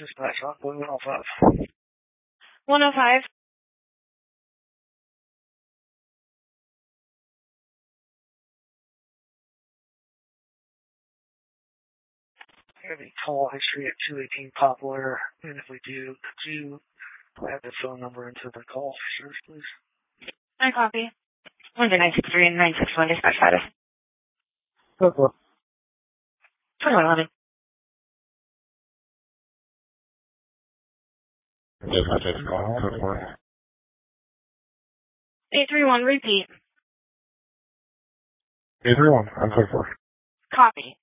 Dispatch on 105. 105. Any call history at 218 Poplar, and if we do, could you add the phone number into the call service, please? I copy. 963 and 961 dispatch status. Go for it. 2111. Dispatch call, go for it. 831, repeat. 831, I'm so for. Copy.